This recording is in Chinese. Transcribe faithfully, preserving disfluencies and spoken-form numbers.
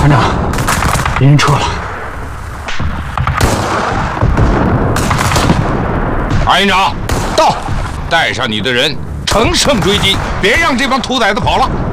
团长，别人撤了。 二营长，到，带上你的人，乘胜追击，别让这帮兔崽子跑了。